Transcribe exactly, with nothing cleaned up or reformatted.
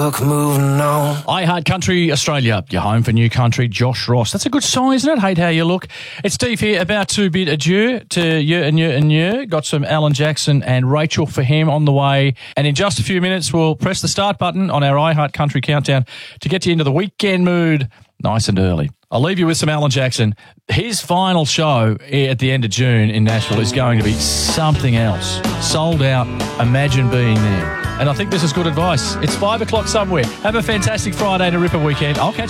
Look, moving on. I Heart Country Australia, your home for new country, Josh Ross. That's a good song, isn't it? Hate How You Look. It's Steve here, about to bid adieu to you and you and you. Got some Alan Jackson and Rachel for him on the way. And in just a few minutes, we'll press the start button on our I Heart Country countdown to get you into the weekend mood nice and early. I'll leave you with some Alan Jackson. His final show at the end of June in Nashville is going to be something else. Sold out. Imagine being there. And I think this is good advice. It's five o'clock somewhere. Have a fantastic Friday and a ripper weekend. I'll catch you.